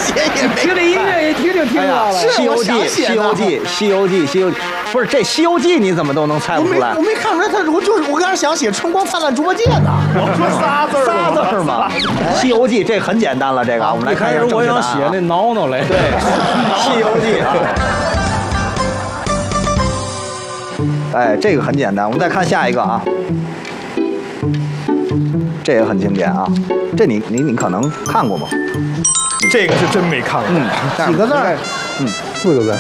写也没。 听这音乐也听出来了。 是西游记，不是这《西游记》，你怎么都能猜不出来？ 我没看出来，我刚才想写春光灿烂猪八戒呢。 我说仨字儿吗？《西游记》这很简单了，这个我们来看一下。 我想写那挠挠来。 对，《西游记》啊。哎，这个很简单，我们再看下一个啊。这也很经典啊，这你可能看过吗？ 这个是真没看过。 几个字儿 4个字。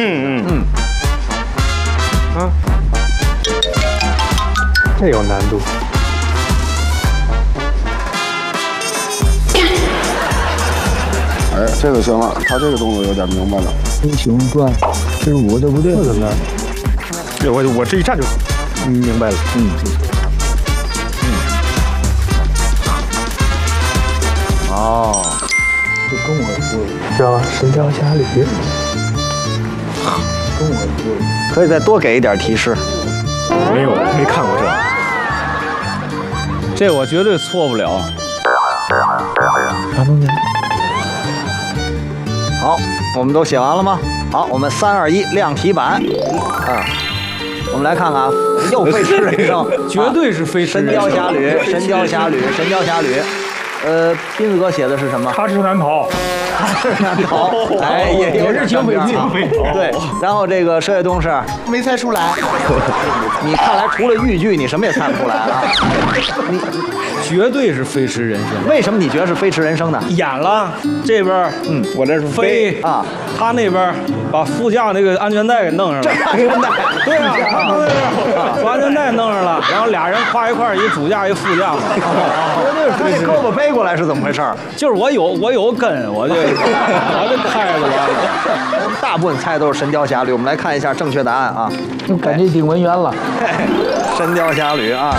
这有难度。 哎，这个行了，他这个动作有点明白了。 英雄传，这是我的不对。4个字。 我这一站就明白了。 哦， 就跟我说，知道吧？《神雕侠侣》。跟我说， 可以再多给一点提示。 没看过这。 这我绝对错不了。啥东西？ 好，我们都写完了吗？好，我们3、2、1亮题板。我们来看看啊，又飞驰人生， 绝对是飞驰人生。 神雕侠侣，神雕侠侣，神雕侠侣。斌子哥写的是什么？ 插翅难逃。 好，哎，也是警匪剧。对，然后这个佘岳东是没猜出来。 你看来除了豫剧，你什么也猜不出来啊。你绝对是飞驰人生。 为什么你觉得是飞驰人生呢？ 演了这边，我这是飞啊， 他那边把副驾那个安全带给弄上了。 安全带， 对啊，把安全带弄上了，然后俩人跨一块儿，一主驾一副驾。 他这胳膊背过来是怎么回事？ 就是我有根，我就开着了。 大部分猜都是《神雕侠侣》，我们来看一下正确答案啊。 感觉挺文员了， 《神雕侠侣》啊。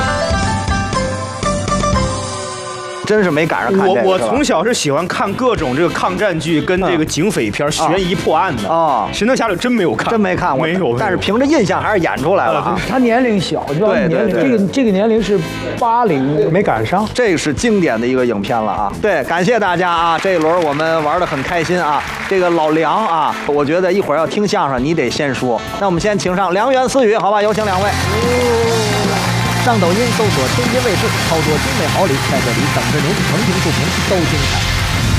真是没赶上看这个。 我从小是喜欢看各种这个抗战剧跟这个警匪片、悬疑破案的啊。 神雕侠侣真没有看， 真没看过， 没有。 但是凭着印象还是演出来了啊。 他年龄小，知道吗？这个年龄是80，没赶上。 这是经典的一个影片了啊。对，感谢大家啊，这一轮我们玩得很开心啊。这个老梁啊，我觉得一会儿要听相声，你得先说。那我们先请上良缘私语，好吧？有请两位。上抖音搜索天津卫视，操作精美好礼，在这里等着您横评竖评都精彩。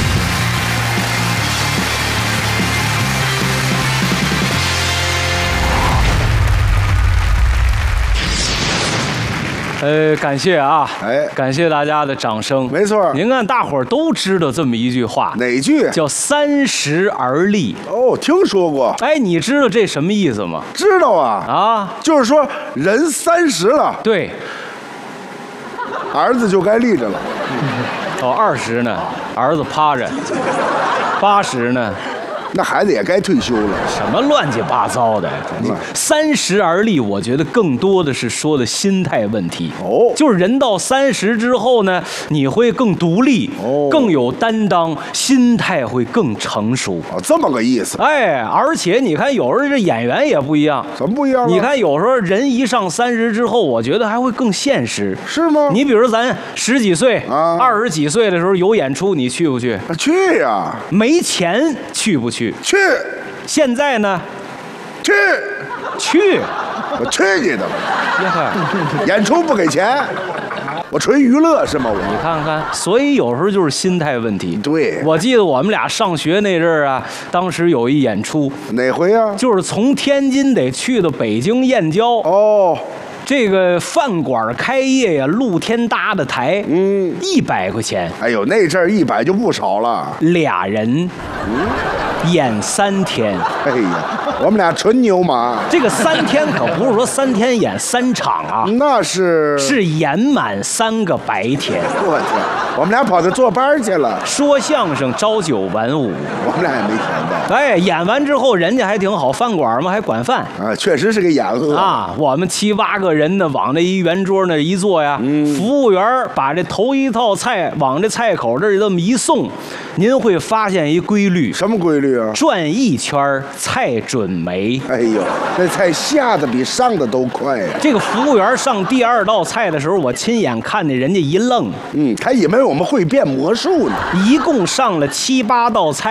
感谢啊， 感谢大家的掌声。 没错， 您看，大伙儿都知道这么一句话， 哪句？ 叫30而立。 哦，听说过。 哎，你知道这什么意思吗？ 知道啊。 啊， 就是说人30了， 对， 儿子就该立着了。 20呢，儿子趴着；80呢。 那孩子也该退休了。 什么乱七八糟的！30而立，我觉得更多的是说的心态问题。 哦， 就是人到30之后呢，你会更独立，更有担当，心态会更成熟。 哦，这么个意思。 哎，而且你看，有时候这演员也不一样。 怎么不一样？ 你看，有时候人一上30之后，我觉得还会更现实。 是吗？ 你比如咱10几岁、20几岁的时候有演出，你去不去？ 去呀。 没钱去不去？ 去。 现在呢？ 去。我去你的吧！演出不给钱，我纯娱乐是吗？ 你看看，所以有时候就是心态问题。 对， 我记得我们俩上学那阵儿啊，当时有一演出， 哪回啊？ 就是从天津得去到北京燕郊。 哦。 这个饭馆开业呀，露天搭的台，100块钱。 哎呦，那阵儿100就不少了。 俩人，演3天。 哎呀，我们俩纯牛马。 这个3天可不是说3天演3场啊， 那是演满3个白天。 我天，我们俩跑那坐班去了。 说相声朝9晚5， 我们俩也没钱的。 哎，演完之后人家还挺好，饭馆嘛还管饭啊，确实是个演呵啊。我们7、8个人呢，往那一圆桌那一坐呀，服务员把这头一套菜往这菜口这这么一送，您会发现一规律。 什么规律啊？ 转一圈菜准没。 哎呦，那菜下的比上的都快呀！ 这个服务员上第2道菜的时候，我亲眼看见人家一愣， 他以为我们会变魔术呢。 一共上了7、8道菜。